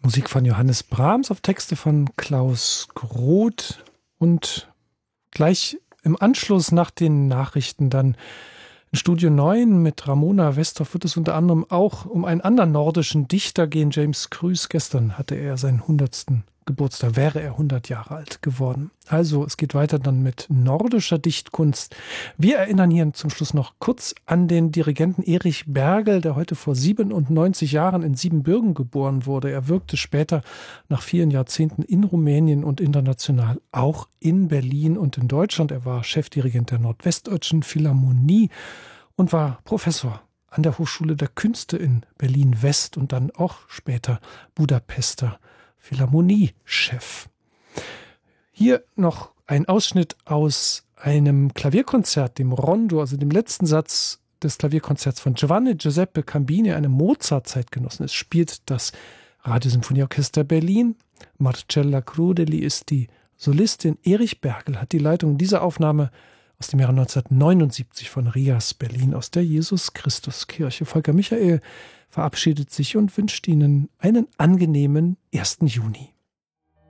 Musik von Johannes Brahms auf Texte von Klaus Groth und gleich im Anschluss nach den Nachrichten dann in Studio 9 mit Ramona Westhoff wird es unter anderem auch um einen anderen nordischen Dichter gehen, James Krüß. Gestern hatte er seinen 100. Geburtstag, wäre er 100 Jahre alt geworden. Also es geht weiter dann mit nordischer Dichtkunst. Wir erinnern hier zum Schluss noch kurz an den Dirigenten Erich Bergel, der heute vor 97 Jahren in Siebenbürgen geboren wurde. Er wirkte später nach vielen Jahrzehnten in Rumänien und international auch in Berlin und in Deutschland. Er war Chefdirigent der Nordwestdeutschen Philharmonie und war Professor an der Hochschule der Künste in Berlin-West und dann auch später Budapester Philharmoniechef. Hier noch ein Ausschnitt aus einem Klavierkonzert, dem Rondo, also dem letzten Satz des Klavierkonzerts von Giovanni Giuseppe Cambini, einem Mozart-Zeitgenossen. Es spielt das Radiosymphonieorchester Berlin. Marcella Crudeli ist die Solistin. Erich Bergel hat die Leitung dieser Aufnahme aus dem Jahre 1979 von Rias Berlin aus der Jesus-Christus-Kirche. Volker Michael verabschiedet sich und wünscht Ihnen einen angenehmen 1. Juni.